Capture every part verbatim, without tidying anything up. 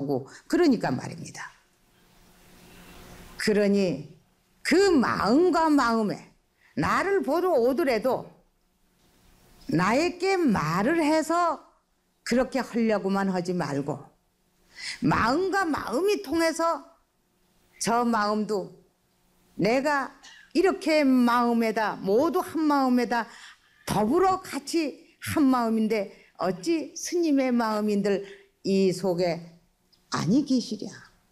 거고 그러니까 말입니다. 그러니 그 마음과 마음에 나를 보러 오더라도 나에게 말을 해서 그렇게 하려고만 하지 말고 마음과 마음이 통해서 저 마음도 내가 이렇게 마음에다 모두 한 마음에다 더불어 같이 한 마음인데 어찌 스님의 마음인들 이 속에 아니 계시랴.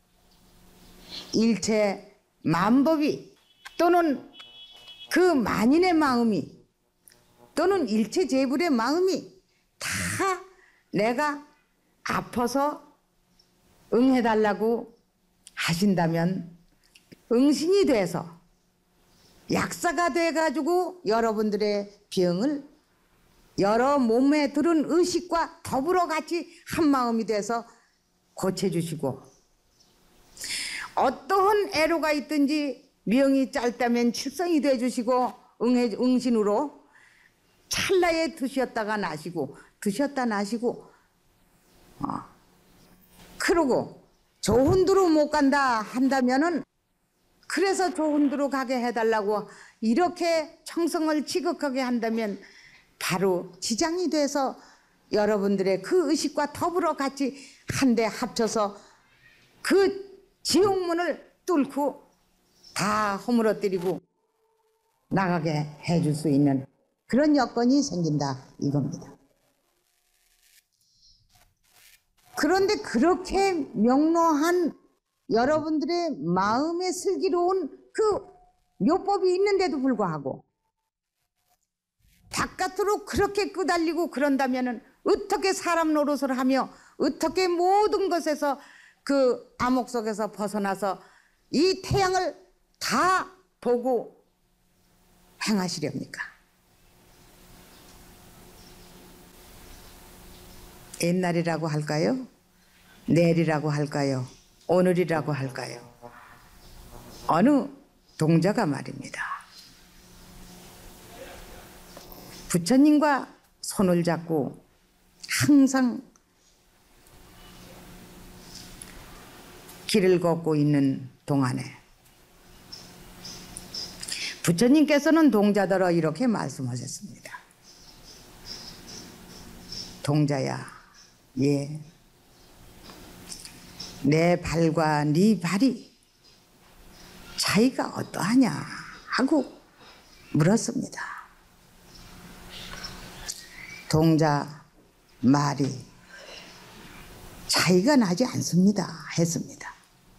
일체 만법이 또는 그 만인의 마음이 또는 일체 제불의 마음이 다 내가 아파서 응해달라고 하신다면 응신이 돼서 약사가 돼가지고 여러분들의 병을 여러 몸에 들은 의식과 더불어 같이 한 마음이 돼서 고쳐주시고 어떠한 애로가 있든지 명이 짧다면 칠성이 돼주시고 응해, 응신으로 찰나에 드셨다가 나시고 드셨다 나시고 어. 그러고 좋은 데로 못 간다 한다면은 그래서 좋은 데로 가게 해달라고 이렇게 청성을 지극하게 한다면 바로 지장이 돼서 여러분들의 그 의식과 더불어 같이 한데 합쳐서 그 지옥문을 뚫고 다 허물어뜨리고 나가게 해줄 수 있는 그런 여건이 생긴다 이겁니다. 그런데 그렇게 명료한 여러분들의 마음에 슬기로운 그 묘법이 있는데도 불구하고 바깥으로 그렇게 끄달리고 그런다면은 어떻게 사람 노릇을 하며 어떻게 모든 것에서 그 암흑 속에서 벗어나서 이 태양을 다 보고 행하시렵니까? 옛날이라고 할까요? 내일이라고 할까요? 오늘이라고 할까요? 어느 동자가 말입니다. 부처님과 손을 잡고 항상 길을 걷고 있는 동안에 부처님께서는 동자더러 이렇게 말씀하셨습니다. 동자야, 예, 내 발과 네 발이 차이가 어떠하냐 하고 물었습니다. 동자 말이 차이가 나지 않습니다 했습니다.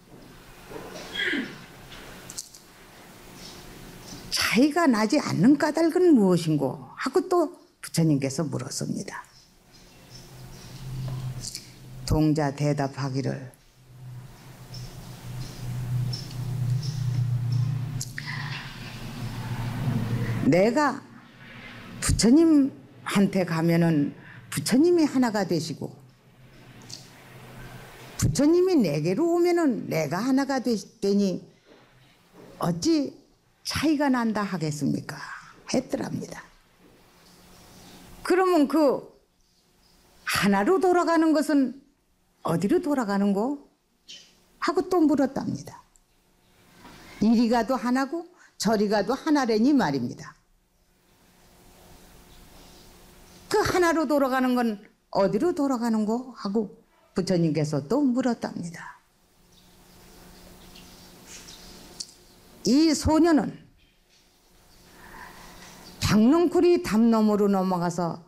차이가 나지 않는 까닭은 무엇인고 하고 또 부처님께서 물었습니다. 동자 대답하기를 내가 부처님한테 가면은 부처님이 하나가 되시고 부처님이 내게로 오면은 내가 하나가 되니 어찌 차이가 난다 하겠습니까? 했더랍니다. 그러면 그 하나로 돌아가는 것은 어디로 돌아가는 거? 하고 또 물었답니다. 이리 가도 하나고 저리 가도 하나래니 말입니다. 그 하나로 돌아가는 건 어디로 돌아가는 거? 하고 부처님께서 또 물었답니다. 이 소녀는 박농쿨이 담 너머로 넘어가서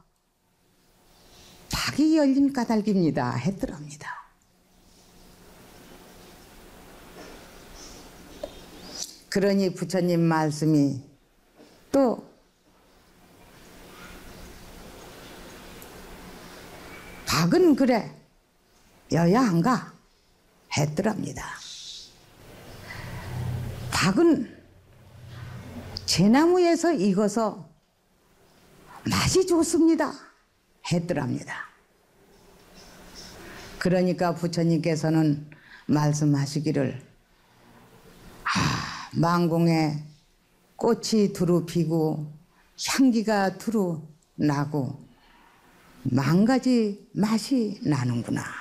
박이 열린 까닭입니다 했더랍니다. 그러니 부처님 말씀이 또 박은 그래 여야 안 가 했더랍니다. 박은 제나무에서 익어서 맛이 좋습니다 했더랍니다. 그러니까 부처님께서는 말씀하시기를 아, 망공에 꽃이 두루 피고 향기가 두루 나고 만 가지 맛이 나는구나.